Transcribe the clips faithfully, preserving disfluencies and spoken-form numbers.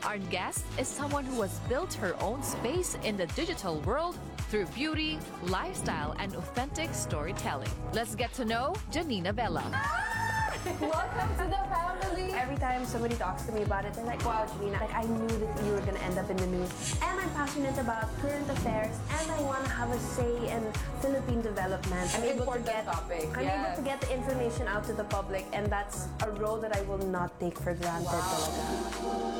Our guest is someone who has built her own space in the digital world through beauty, lifestyle, and authentic storytelling. Let's get to know Janina Vela. Welcome to the family! Every time somebody talks to me about it, they're like, wow, Janina, like, I knew that you were gonna end up in the news. And I'm passionate about current affairs, and I wanna have a say in Philippine development. I'm able to get, topic. I'm yes. able to get the information out to the public, and that's a role that I will not take for granted. Wow.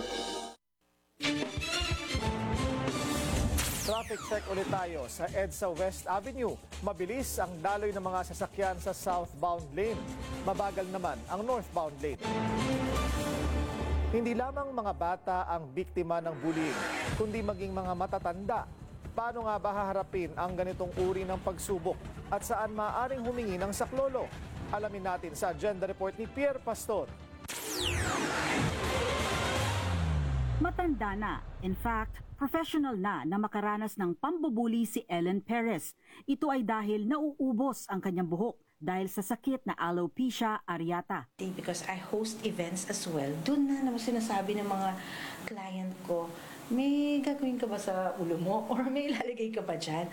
Traffic check ulit tayo sa EDSA West Avenue. Mabilis ang daloy ng mga sasakyan sa southbound lane. Mabagal naman ang northbound lane. Hindi lamang mga bata ang biktima ng bullying, kundi maging mga matatanda. Paano nga ba haharapin ang ganitong uri ng pagsubok at saan maaaring humingi ng saklolo? Alamin natin sa Agenda Report ni Pierre Pastor. Matanda na. In fact, professional na na makaranas ng pambubuli si Ellen Perez. Ito ay dahil nauubos ang kanyang buhok dahil sa sakit na alopecia areata. Because I host events as well, doon na naman sinasabi ng mga client ko, may gagawin ka ba sa ulo mo? Or may ilalagay ka ba dyan?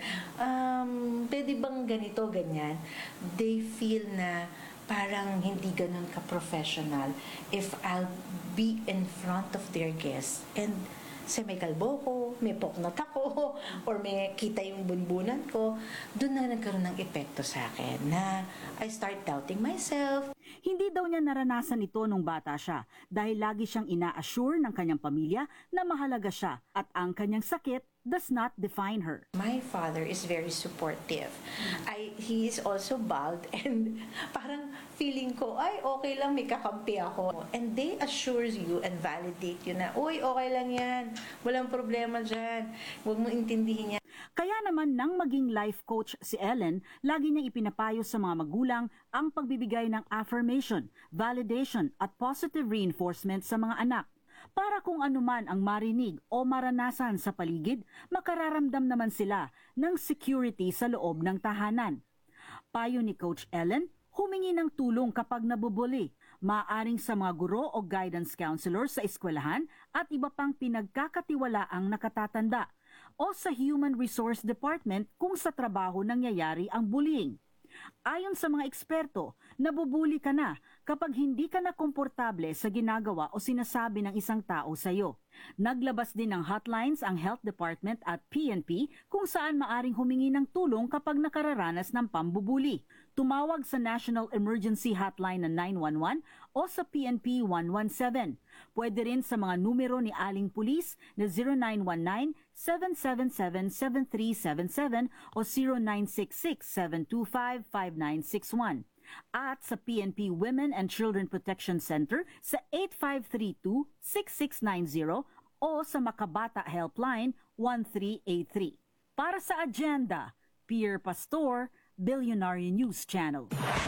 Um, pwede bang ganito, ganyan? They feel na parang hindi ganun ka-professional if I'll be in front of their guests and sa may kalbo ko, may poknot ako, or may kita yung bunbunan ko, doon na nagkaroon ng epekto sa akin na I start doubting myself. Hindi daw niya naranasan ito nung bata siya dahil lagi siyang ina-assure ng kanyang pamilya na mahalaga siya at ang kanyang sakit does not define her. My father is very supportive. I, he is also bald and parang feeling ko, ay okay lang, may kakampi ako. And they assure you and validate you na, uy, okay lang yan, walang problema dyan, huwag mo intindihin yan. Kaya naman nang maging life coach si Ellen, lagi niyang ipinapayo sa mga magulang ang pagbibigay ng affirmation, validation at positive reinforcement sa mga anak. Para kung anuman ang marinig o maranasan sa paligid, makararamdam naman sila ng security sa loob ng tahanan. Payo ni Coach Ellen, humingi ng tulong kapag nabubuli, maaaring sa mga guro o guidance counselor sa eskwelahan at iba pang pinagkakatiwalaang nakatatanda o sa Human Resource Department kung sa trabaho nangyayari ang bullying. Ayon sa mga eksperto, nabubuli ka na kapag hindi ka na komportable sa ginagawa o sinasabi ng isang tao sa iyo. Naglabas din ng hotlines ang Health Department at P N P kung saan maaring humingi ng tulong kapag nakararanas ng pambubuli. Tumawag sa National Emergency Hotline na nine one one o sa P N P one one seven. Pwede rin sa mga numero ni Aling Pulis na zero nine one nine, seven seven seven, seven three seven seven o zero nine six six, seven two five, five nine six one. At sa P N P Women and Children Protection Center sa eight five three two, six six nine zero o sa Makabata Helpline one three eight three. Para sa Agenda, Pierre Pastor, Billionaire News Channel.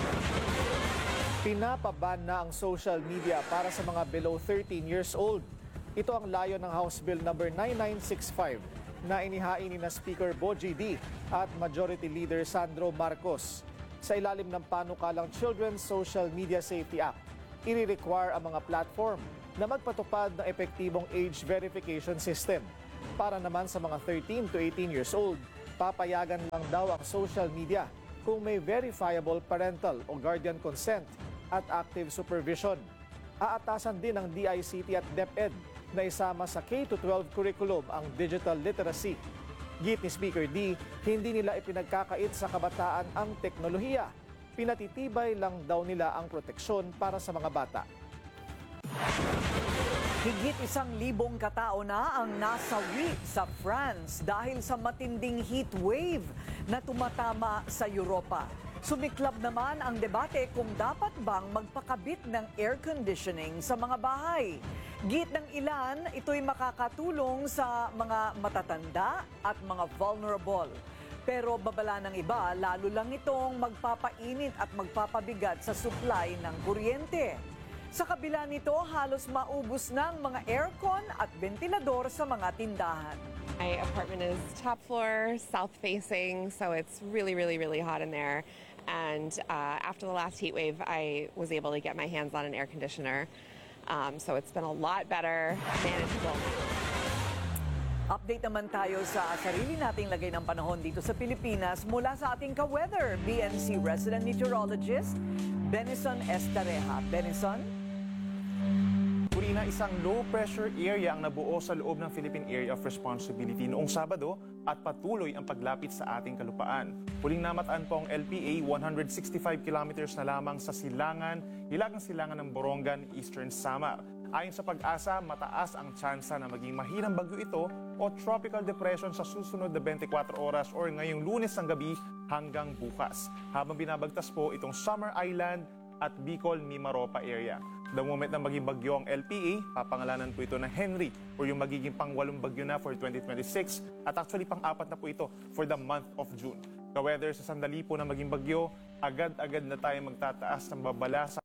Pinapaban na ang social media para sa mga below thirteen years old. Ito ang layo ng House Bill number nine nine six five na inihain ni na Speaker Bogie D at Majority Leader Sandro Marcos. Sa ilalim ng panukalang Children's Social Media Safety Act, i-require ang mga platform na magpatupad ng epektibong age verification system. Para naman sa mga thirteen to eighteen years old, papayagan lang daw ang social media kung may verifiable parental o guardian consent at active supervision. Aatasan din ng D I C T at DepEd na isama sa K to twelve curriculum ang digital literacy. Git ni Speaker D, hindi nila ipinagkakait sa kabataan ang teknolohiya. Pinatitibay lang daw nila ang proteksyon para sa mga bata. Higit isang libong katao na ang nasawi sa France dahil sa matinding heat wave na tumatama sa Europa. Sumiklab naman ang debate kung dapat bang magpakabit ng air conditioning sa mga bahay. Git ng ilan, ito'y makakatulong sa mga matatanda at mga vulnerable. Pero babala ng iba, lalo lang itong magpapainit at magpapabigat sa supply ng kuryente. Sa kabila nito, halos maubos ng mga aircon at ventilador sa mga tindahan. My apartment is top floor, south-facing, so it's really, really, really hot in there. And uh, after the last heat wave, I was able to get my hands on an air conditioner. Um, so it's been a lot better, manageable. Update naman tayo sa sarili nating lagay ng panahon dito sa Pilipinas mula sa ating ka-weather, B N C resident meteorologist, Benison Estareja. Benison? Purina, isang low-pressure area ang nabuo sa loob ng Philippine Area of Responsibility noong Sabado at patuloy ang paglapit sa ating kalupaan. Huling namataan po ang L P A one hundred sixty-five kilometers na lamang sa silangan, hilagang silangan ng Borongan, Eastern Samar. Ayon sa Pag-asa, mataas ang tsansa na maging mahinang bagyo ito o tropical depression sa susunod na twenty-four oras or ngayong Lunes ng gabi hanggang bukas. Habang binabagtas po itong Summer Island at Bicol Mimaropa area. The moment na maging bagyo ang L P A, papangalanan po ito na Henry o yung magiging pangwalong bagyo na for twenty twenty-six at actually pang-apat na po ito for the month of June. Ka-weather sa sandali po na maging bagyo, agad-agad na tayo magtataas ng babala sa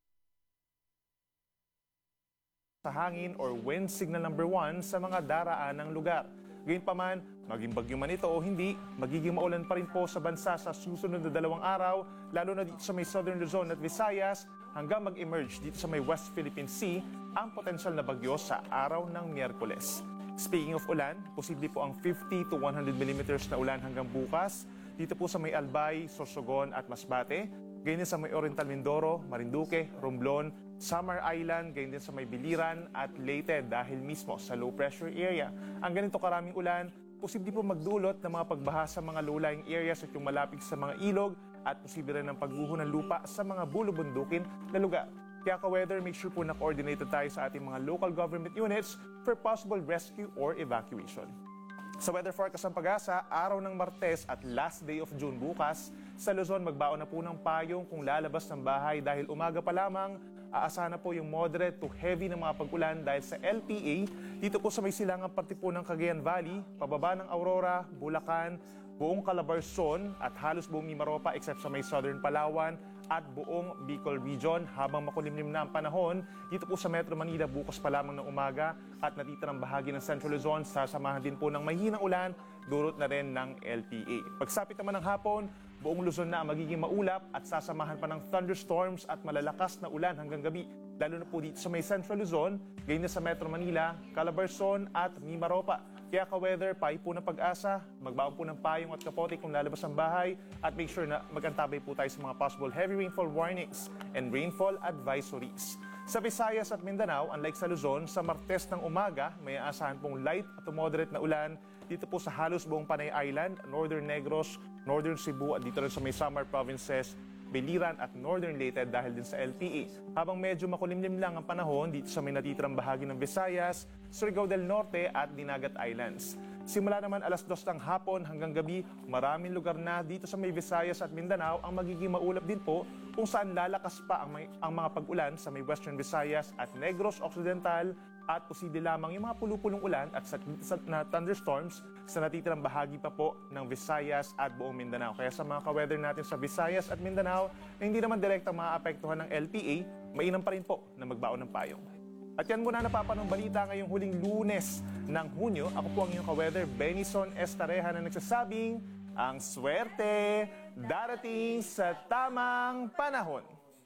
sa hangin or wind signal number one sa mga daraan ng lugar. Gayunpaman, maging bagyo man ito o hindi, magiging maulan pa rin po sa bansa sa susunod na dalawang araw, lalo na dito sa may Southern Luzon at Visayas, hanggang mag-emerge dito sa may West Philippine Sea ang potensyal na bagyo sa araw ng Miyerkules. Speaking of ulan, posible po ang fifty to one hundred millimeters na ulan hanggang bukas dito po sa may Albay, Sorsogon at Masbate, ganyan sa may Oriental Mindoro, Marinduque, Romblon, Samar Island, ganyan din sa may Biliran at Leyte dahil mismo sa low pressure area. Ang ganito karaming ulan, posible po magdulot ng mga pagbaha sa mga low-lying areas at yung malapit sa mga ilog at posible rin ng pagguho ng lupa sa mga bulubundukin na lugar. Kaya ka-weather, make sure po na coordinated tayo sa ating mga local government units for possible rescue or evacuation. Sa weather forecast ng Pag-asa, araw ng Martes at last day of June bukas, sa Luzon magbaon na po ng payong kung lalabas ng bahay dahil umaga pa lamang, aasahan na po yung moderate to heavy na mga pag-ulan dahil sa L P A dito po sa may silangang parte po ng Cagayan Valley, pababa ng Aurora, Bulacan, buong Calabarzon at halos buong Mimaropa except sa may Southern Palawan at buong Bicol Region habang makulimlim na ang panahon dito po sa Metro Manila bukas pa lamang ng umaga at natitirang bahagi ng Central Luzon sasamahan din po ng mahinang ulan durot na rin ng L P A. Pagsapit naman ng hapon, buong Luzon na ang magiging maulap at sasamahan pa ng thunderstorms at malalakas na ulan hanggang gabi lalo na po dito sa may Central Luzon, ganyan sa Metro Manila, Calabarzon at Mimaropa. Kaya ka-weather, payo po ng Pag-asa, magbaon po ng payong at kapote kung lalabas ang bahay at make sure na magantabay po tayo sa mga possible heavy rainfall warnings and rainfall advisories. Sa Visayas at Mindanao, unlike sa Luzon, sa Martes ng umaga, may aasahan pong light at moderate na ulan dito po sa halos buong Panay Island, Northern Negros, Northern Cebu at dito rin sa may Samar Provinces, Biliran at Northern Leyte dahil din sa L P A. Habang medyo makulimlim lang ang panahon dito sa may natitirang bahagi ng Visayas, Surigao del Norte at Dinagat Islands. Simula naman alas dos ng hapon hanggang gabi, maraming lugar na dito sa may Visayas at Mindanao ang magiging maulap din po kung saan lalakas pa ang, may, ang mga pag-ulan sa may Western Visayas at Negros Occidental at posible lamang yung mga pulupulong ulan at sa, sa, na thunderstorms sa natitirang bahagi pa po ng Visayas at buong Mindanao. Kaya sa mga ka-weather natin sa Visayas at Mindanao na hindi naman direktang maaapektuhan ng L P A, mainam pa rin po na magbaon ng payong. At yan muna napapanong balita ngayong huling Lunes ng Hunyo. Ako po ang iyong ka-weather, Benison Estareja na nagsasabing ang swerte darating sa tamang panahon.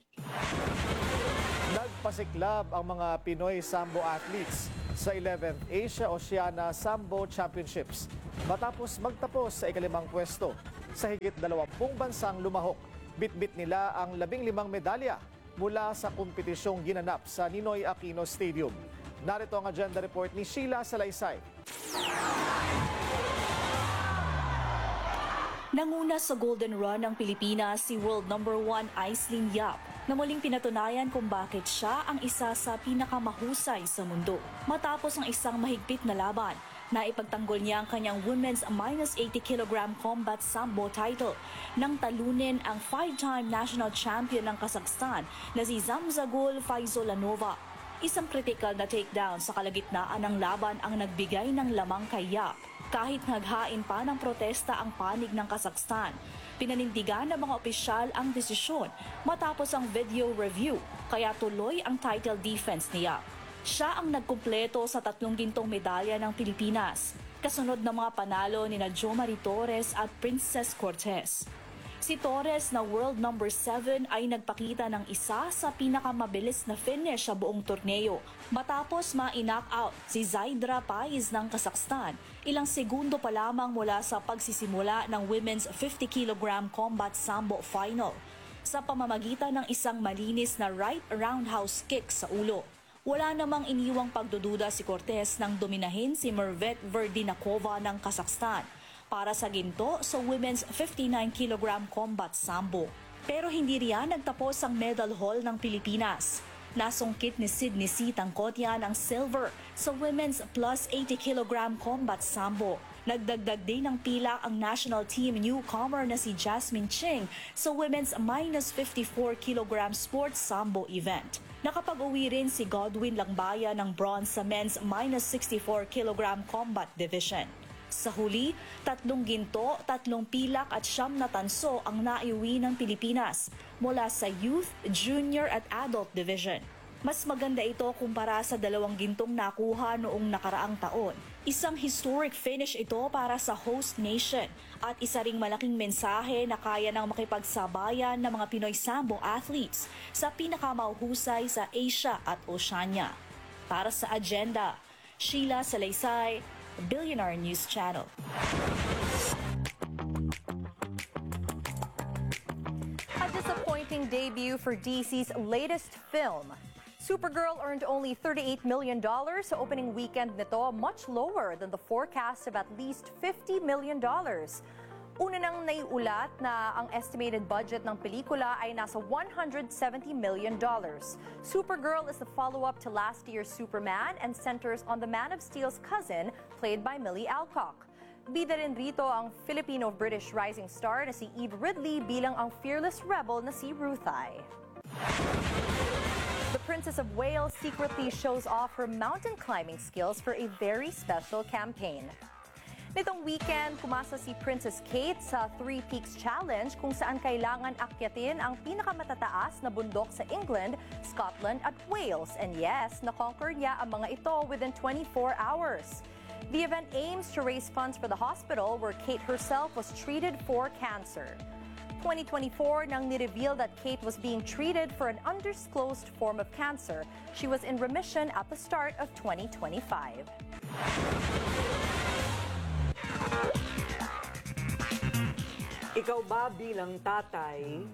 Nagpasiklab ang mga Pinoy Sambo athletes sa eleventh Asia Oceania Sambo Championships matapos magtapos sa ikalimang pwesto. Sa higit dalawampung bansang lumahok, bitbit nila ang labing limang medalya mula sa kompetisyong ginanap sa Ninoy Aquino Stadium. Narito ang agenda report ni Sheila Salaysay. Nanguna sa Golden Run ng Pilipinas si world number one Aislinn Yap na muling pinatunayan kung bakit siya ang isa sa pinakamahusay sa mundo. Matapos ang isang mahigpit na laban, naipagtanggol niya ang kanyang women's minus eighty kilogram combat sambo title nang talunin ang five-time national champion ng Kazakhstan na si Zamzagul Faizolanova. Isang critical na takedown sa kalagitnaan ng laban ang nagbigay ng lamang kay Yap. Kahit naghain pa ng protesta ang panig ng Kazakhstan, pinanindigan ng mga opisyal ang desisyon matapos ang video review, kaya tuloy ang title defense niya. Siya ang nagkumpleto sa tatlong gintong medalya ng Pilipinas, kasunod ng mga panalo ni na Jo Marie Torres at Princess Cortez. Si Torres na world number seven ay nagpakita ng isa sa pinakamabilis na finish sa buong torneo matapos ma-knock out si Zaidra Pais ng Kazakhstan ilang segundo pa lamang mula sa pagsisimula ng women's fifty kilogram combat sambo final sa pamamagitan ng isang malinis na right roundhouse kick sa ulo. Wala namang iniwang pagdududa si Cortez nang dominahin si Mervet Verdinakova ng Kazakhstan para sa ginto sa women's fifty-nine kilogram combat sambo. Pero hindi riyan nagtapos ang medal haul ng Pilipinas. Nasungkit ni Sydney C. Tangkotya ng silver sa women's plus eighty kilogram combat sambo. Nagdagdag din ng pila ang national team newcomer na si Jasmine Ching sa women's minus fifty-four kilogram sports sambo event. Nakapag-uwi rin si Godwin Langbaya ng bronze sa men's minus sixty-four kilogram combat division. Sa huli, tatlong ginto, tatlong pilak at siyam na tanso ang naiuwi ng Pilipinas mula sa youth, junior at adult division. Mas maganda ito kumpara sa dalawang gintong nakuha noong nakaraang taon. Isang historic finish ito para sa host nation at isa ring malaking mensahe na kaya nang makipagsabayan ng mga Pinoy sambo athletes sa pinakamahusay sa Asia at Oceania. Para sa Agenda, Sheila Salaysay, Billionaire News Channel. A disappointing debut for D C's latest film. Supergirl earned only thirty-eight million dollars sa opening weekend nito, much lower than the forecast of at least fifty million dollars. Una nang naiulat na ang estimated budget ng pelikula ay nasa one hundred seventy million dollars. Supergirl is the follow-up to last year's Superman and centers on the Man of Steel's cousin, played by Millie Alcock. Bida rin rito ang Filipino-British rising star na si Eve Ridley bilang ang fearless rebel na si Ruthai. The Princess of Wales secretly shows off her mountain climbing skills for a very special campaign. Nitong weekend, pumasa si Princess Kate sa Three Peaks Challenge kung saan kailangan akyatin ang pinakamatataas na bundok sa England, Scotland at Wales. And yes, na-conquer niya ang mga ito within twenty-four hours. The event aims to raise funds for the hospital where Kate herself was treated for cancer. twenty twenty-four, nang nireveal that Kate was being treated for an undisclosed form of cancer, she was in remission at the start of twenty twenty-five. Ikaw ba bilang tatay,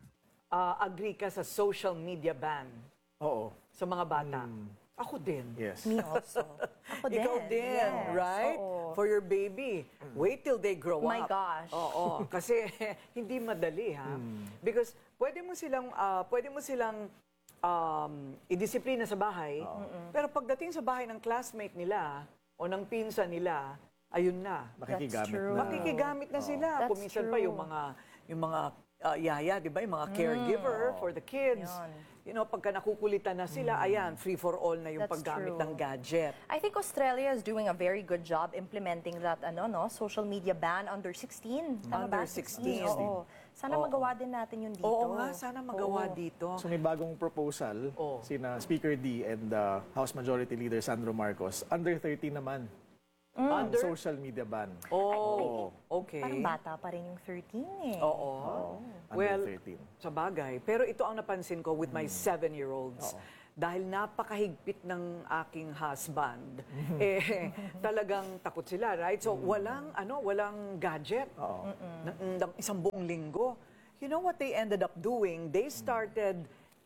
uh, agree ka sa social media ban? Oo. Sa mga bata? Ako din. Yes. Me also. Ako din. Ikaw din, Yes, right? oo. For your baby. Wait till they grow My up. gosh. Oo, kasi hindi madali ha. Because pwede mo silang uh, pwede mo silang um, idisiplina sa bahay, pero pagdating sa bahay ng classmate nila o ng pinsan nila, ayun na. Makikigamit true. na. Makikigamit na sila. That's Kuminsan pa true. yung mga yung mga uh, yaya, 'di ba? Yung mga caregiver for the kids. Yun. You know, pagka nakukulitan na sila, ayan, free for all na yung That's paggamit true. ng gadget. I think Australia is doing a very good job implementing that ano no social media ban under sixteen. Tama Under ba? sixteen. Oo. Sana Oo. magawa din natin yun dito. Oo nga, sana magawa Oo. dito. So may bagong proposal, Oh. sina Speaker D and uh, House Majority Leader Sandro Marcos, under thirteen naman. Ang Under? social media ban. Oh, okay. Parang bata pa rin yung thirteen eh. Oo. Under Well, thirteen. sa bagay. Pero ito ang napansin ko with my seven-year-olds. Dahil napakahigpit ng aking husband, eh, talagang takot sila, right? So, walang, ano, walang gadget. Oo. Ng, ng isang buong linggo. You know what they ended up doing? They started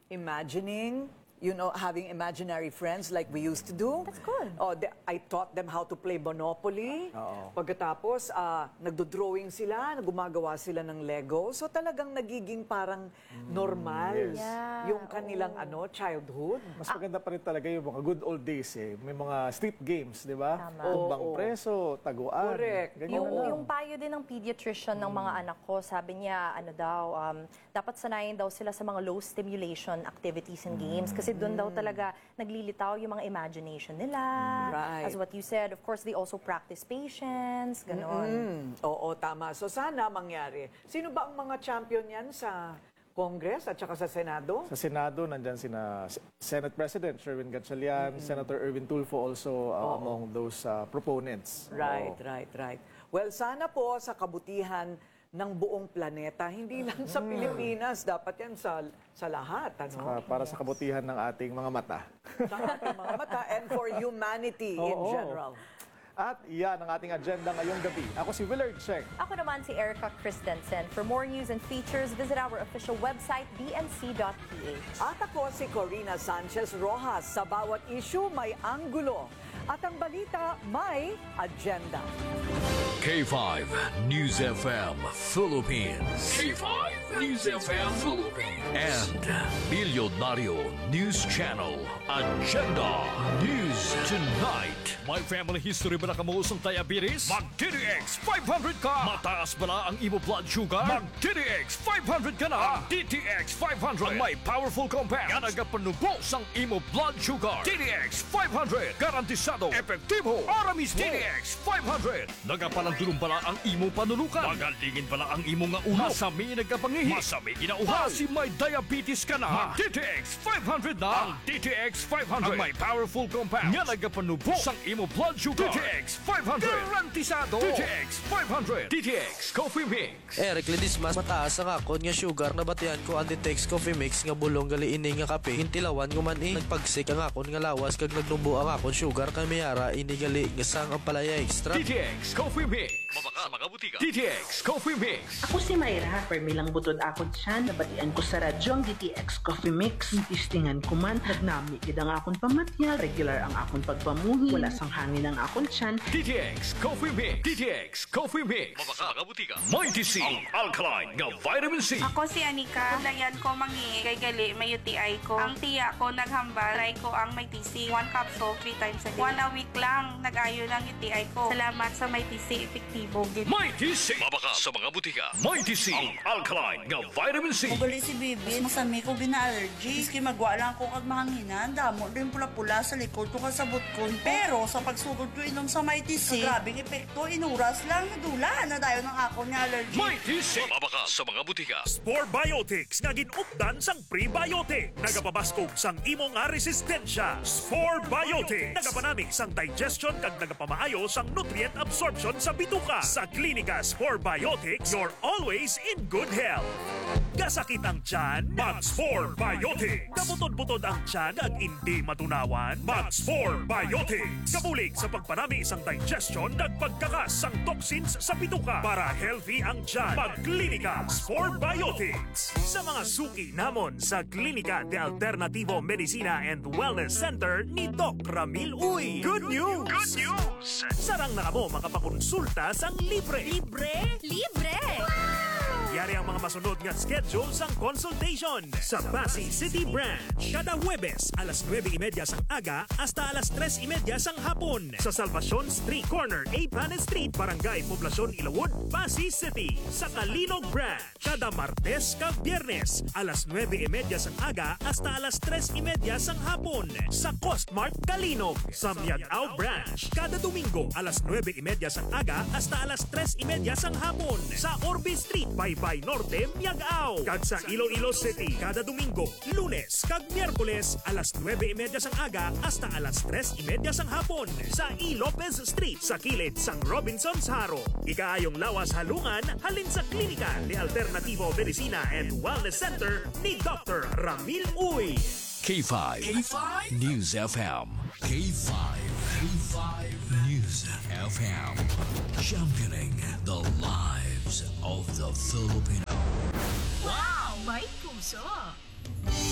imagining, you know, having imaginary friends like we used to do. That's good. Oh, the, I taught them how to play Monopoly. Oo. Pagkatapos, ah, nagdo-drawing sila, gumagawa sila ng Lego. So talagang nagiging parang normal yes. Yeah, yung kanilang ano childhood. Mas maganda pa rin talaga yung mga good old days eh. May mga street games, di ba? Tama. Tumbang Oo. preso, taguan. Correct. Ganyan Yung, na lang. yung payo din ng pediatrician ng mga anak ko, sabi niya, ano daw, um, dapat sanayin daw sila sa mga low stimulation activities and games kasi doon daw talaga naglilitaw yung mga imagination nila. Right. As what you said, of course, they also practice patience, ganon. Mm, oo, tama. So sana mangyari. Sino ba ang mga champion yan sa Congress at saka sa Senado? Sa Senado, nandyan sina S- Senate President Sherwin Gatchalian, Senator Erwin Tulfo also uh, among those uh, proponents. Right, Oo. right, right. Well, sana po sa kabutihan ng buong planeta, hindi lang sa Pilipinas, dapat yan sa sa lahat, ano? Uh, para sa kabutihan ng ating mga mata. Sa ating mga mata and for humanity in Oo. general. At yan ang ating agenda ngayong gabi. Ako si Willard Cheng. Ako naman si Erica Christensen. For more news and features, visit our official website, b n c dot p h. At ako si Corina Sanchez Rojas. Sa bawat issue may anggulo. At ang balita may agenda. K five News F M Philippines. K five News F M Philippines. And Milyonaryo News Channel Agenda. News Tonight. May family history ba na kamuusong diabetes? Mag-D D X five hundred ka! Mataas ba na ang imo blood sugar? Mag-D D X five hundred ka na! Ang D T X five hundred ang may powerful compound nga nagapanubos ang imo blood sugar. D D X five hundred garantisado, epektibo, para mismo. D D X five hundred nagapalandulong bala ang imo panulukan. Magalingin bala ang imo nga ulo. Masami nagkapangihi. Masami ginauhaw. Kasi may diabetes ka na. D T X five hundred na. Ang D T X five hundred ang may powerful compound nga nagapanubos ang imo blood sugar. D T X five hundred garantisado. D T X five hundred. D T X Coffee Mix. Eric Ledismas, mataas ang akon nga sugar na batian ko ang D T X Coffee Mix nga bulong gali ini nga kape. Hintilawan ko man eh. Nagpagsik ang akon nga lawas kag nagnumbo ang akon sugar kay mayara ini gali nga sang ang palaya extra. D T X Coffee Mix. Mabaka sa mga butika. D T X Coffee Mix. Ako si Mayra. Permilang butod akon siya. Nabatian ko sa radyo ang D T X Coffee Mix. Tistingan ko man. Nagnami kid ang akon pamatyal. Regular ang akon pagpamuhi. Wala sang hangin ang akon tiyan. D T X Coffee Mix. D T X Coffee Mix. Mabaka sa mga butika. May T C. Ang alkaline nga vitamin C. Ako si Anika. Dayan ko mangi. Kay gali may U T I ko. Ang tiya ko naghambal. Try ko ang may T C. One capsule, three times a day. One a week lang. Nag-ayo ng U T I ko. Salamat sa may T C. Epektibo. May T C. Mabaka sa mga butika. May T C. Ang alkaline nga vitamin C. Ugali si Bibi. Masami ko gina-allergy. Iski magwa lang ko kag mahanginan. Damo din pula-pula sa likod ko kasabot ko. Pero sa pagsugod ko inom sa may T C, grabing epekto. Inuras lang. Nadula na dayo ng ako niya allergy. May T C. Mabaka sa mga butika. Spore Biotics nga ginupdan sang prebiotic. Nagapabaskog sang imo nga resistensya. Spore Biotics. Nagapanami sang digestion kag nagapamaayo sang nutrient absorption sa bituka. Sa Klinika Spore Biotics, you're always in good health. Kasakit ang tiyan? Mag-Spore Biotics. Kabutod-butod ang tiyan ag hindi matunawan? Mag-Spore Biotics. Kabulig sa pagpanami isang digestion ag pagkakas sang toxins sa bituka para healthy ang tiyan. Mag-Klinika Spore Biotics. Sa mga suki namon sa Klinika de Alternativo Medicina and Wellness Center ni Doc Ramil Uy. Good news! Good news! Sarang na kamo makapakonsulta sang libre. Libre? Libre! Yari ang mga masunod nga schedule sang consultation sa Pasig City Branch. Kada Huwebes, alas nueve y media sang aga hasta alas tres y media sang hapon. Sa Salvacion Street Corner, A. Panes Street, Barangay Poblacion, Ilawod, Pasig City. Sa Kalinog Branch, kada Martes kag Biyernes, alas nueve y media sang aga hasta alas tres y media sang hapon. Sa Costmart Kalinog. Sa Miagao Branch, kada Domingo, alas nueve y media sang aga hasta alas tres y media sang hapon. Sa Orbe Street, Baybay Norte, Miagao. Kag sa Iloilo City, kada Domingo, Lunes kag Miyerkules, alas nueve y media sang aga hasta alas tres y media sang hapon. Sa E. Lopez Street, sa kilid sang Robinson's Haro. Ikaayong lawas halungan, halin sa Klinika de Alternativo Medicina and Wellness Center ni Doctor Ramil Uy. K five. K five News F M. K five. K five News F M. Championing the lives of the Filipino. Wow! May puso!